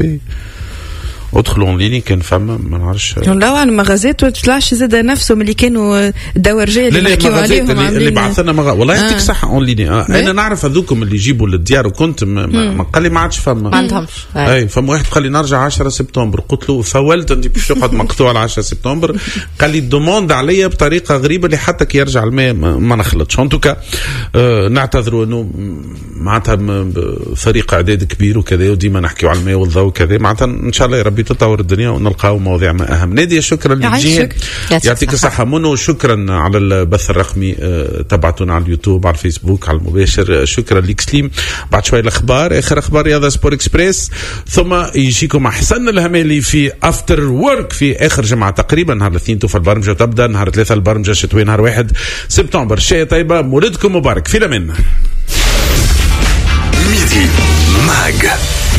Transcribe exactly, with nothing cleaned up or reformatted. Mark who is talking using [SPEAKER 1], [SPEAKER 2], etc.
[SPEAKER 1] ادخلوا اونلاين كان فما ما نعرفش
[SPEAKER 2] لا عن مغازات وتطلعش زاد نفسهم اللي كانوا الدورجيه اللي نحكيو عليهم
[SPEAKER 1] اللي, اللي بعثنا مغا والله يعطيك
[SPEAKER 2] آه.
[SPEAKER 1] صح اونلاين آه. انا نعرف هذوكم اللي يجيبوا للديار وكنت ما قال لي ما عادش فما
[SPEAKER 3] ما عندهمش
[SPEAKER 1] اي فما واحد قال لي نرجع عشرة سبتمبر قلت له فولت انت باش تقعد مقطوع على عشرة سبتمبر قال لي الدوموند عليا بطريقه غريبه اللي حتى كي يرجع الماء ما, ما نخلطش ان توكا آه نعتذروا انه معناتها فريق اعداد كبير وكذا وديما نحكيو على الماء والضوء وكذا معناتها ان شاء الله يا ربي تتطور الدنيا ونلقاو مواضيع ما اهم. نادية شكرا للجهد يعطيك الصحة. منو شكرا على البث الرقمي أه تبعتونا على اليوتيوب على الفيسبوك على المباشر. شكرا لك سليم. بعد شوي الاخبار اخر اخبار رياضة سبور اكسبريس ثم يجيكم حسن الهمالي في افتر وورك في اخر جمعة تقريبا نهار الاثنين توفى البرمجة تبدا نهار ثلاثة البرمجة الشتوية نهار واحد سبتمبر. شيء طيبة مولدكم مبارك في الأمان. ميدي ماج.